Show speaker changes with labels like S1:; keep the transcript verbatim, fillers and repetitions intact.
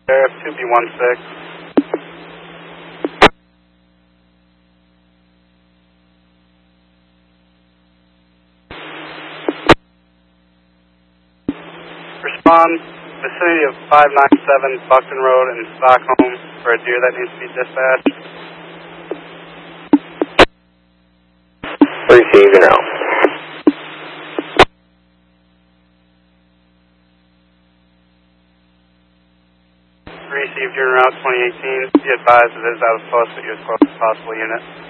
S1: Sheriff two B one six. Respond, vicinity of five ninety-seven Buckton Road in Stockholm for a deer that needs to be dispatched.
S2: Received and out.
S1: Received, you're in route twenty eighteen. Be advised it is out of post, but you're as close as possible, unit.